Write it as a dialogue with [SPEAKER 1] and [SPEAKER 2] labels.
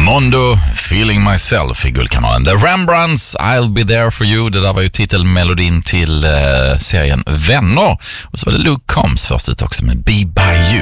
[SPEAKER 1] Mondo, Feeling Myself i Guldkanalen. The Rembrandts, I'll Be There For You. Det där var ju titelmelodin till serien Vänner. Och så var det Luke Combs först ut också med Be By You.